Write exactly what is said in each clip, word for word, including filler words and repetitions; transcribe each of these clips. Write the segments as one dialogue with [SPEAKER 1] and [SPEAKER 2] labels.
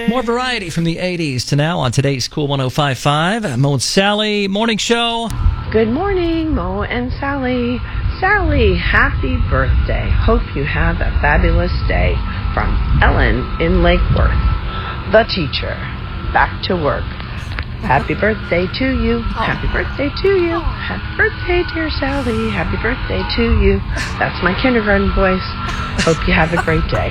[SPEAKER 1] More variety from the eighties to now on today's Cool one oh five point five. Mo and Sally, morning show.
[SPEAKER 2] Good morning, Mo and Sally. Sally, happy birthday. Hope you have a fabulous day. From Ellen in Lake Worth. The teacher, back to work. Happy birthday to you. Happy birthday to you. Happy birthday, dear Sally. Happy birthday to you. That's my kindergarten voice. Hope you have a great day.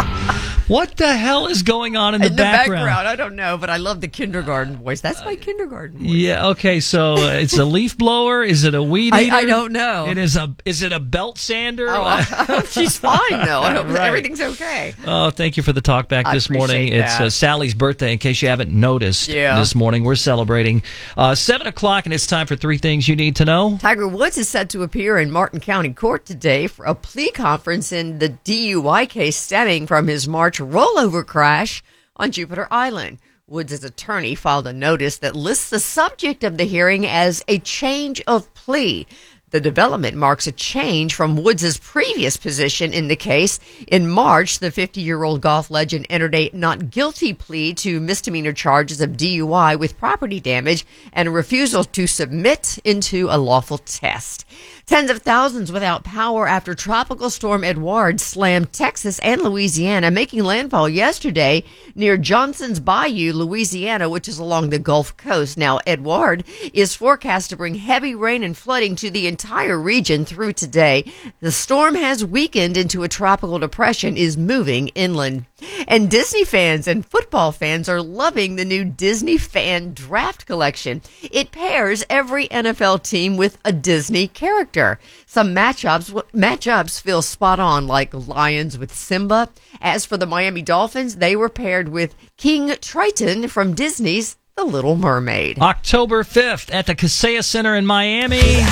[SPEAKER 1] What the hell is going on in the,
[SPEAKER 3] in the
[SPEAKER 1] background?
[SPEAKER 3] background? I don't know, but I love the kindergarten voice. That's my kindergarten voice.
[SPEAKER 1] Yeah, okay, so it's a leaf blower? Is it a weed eater?
[SPEAKER 3] I, I don't know.
[SPEAKER 1] It is a is it a belt sander?
[SPEAKER 3] Oh, I hope she's fine, though. I hope
[SPEAKER 1] Right.
[SPEAKER 3] everything's okay.
[SPEAKER 1] Oh, thank you for the talk back
[SPEAKER 3] I
[SPEAKER 1] this morning.
[SPEAKER 3] appreciate
[SPEAKER 1] It's
[SPEAKER 3] that.
[SPEAKER 1] uh, Sally's birthday, in case you haven't noticed.
[SPEAKER 3] Yeah.
[SPEAKER 1] This morning we're celebrating uh, seven o'clock, and it's time for three things you need to know.
[SPEAKER 3] Tiger Woods is set to appear in Martin County Court today for a plea conference in the D U I case stemming from his March rollover crash on Jupiter Island. Woods' attorney filed a notice that lists the subject of the hearing as a change of plea. The development marks a change from Woods' previous position in the case. In March, the fifty-year-old golf legend entered a not guilty plea to misdemeanor charges of D U I with property damage and a refusal to submit into a lawful test. Tens of thousands without power after Tropical Storm Edouard slammed Texas and Louisiana, making landfall yesterday near Johnson's Bayou, Louisiana, which is along the Gulf Coast. Now, Edouard is forecast to bring heavy rain and flooding to the entire region through today. The storm has weakened into a tropical depression, is moving inland. And Disney fans and football fans are loving the new Disney Fan Draft Collection. It pairs every N F L team with a Disney character. Some matchups matchups feel spot on, like Lions with Simba. As for the Miami Dolphins, they were paired with King Triton from Disney's The Little Mermaid.
[SPEAKER 1] October fifth at the Kaseya Center in Miami.